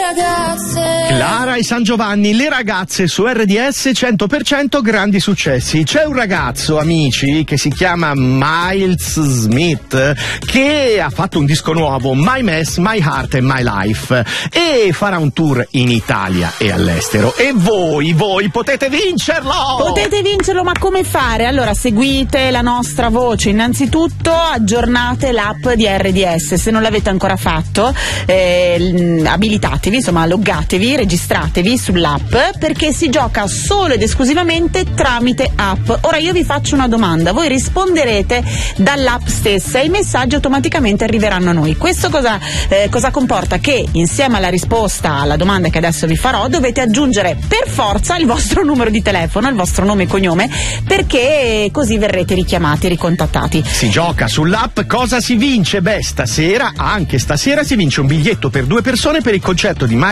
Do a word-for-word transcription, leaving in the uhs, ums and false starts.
ragazze. Clara e San Giovanni, le ragazze su R D S cento per cento grandi successi. C'è un ragazzo, amici, che si chiama Miles Smith, che ha fatto un disco nuovo, My Mess, My Heart and My Life, e farà un tour in Italia e all'estero. E voi, voi potete vincerlo! Potete vincerlo, ma come fare? Allora, seguite la nostra voce. Innanzitutto aggiornate l'app di R D S. Se non l'avete ancora fatto, eh, abilitatevi, insomma, loggatevi, registratevi sull'app, perché si gioca solo ed esclusivamente tramite app. Ora io vi faccio una domanda, voi risponderete dall'app stessa e i messaggi automaticamente arriveranno a noi. Questo cosa, eh, cosa comporta? Che insieme alla risposta alla domanda che adesso vi farò dovete aggiungere per forza il vostro numero di telefono, il vostro nome e cognome, perché così verrete richiamati, ricontattati. Si gioca sull'app, cosa si vince? Beh, stasera, anche stasera, si vince un biglietto per due persone per il concerto di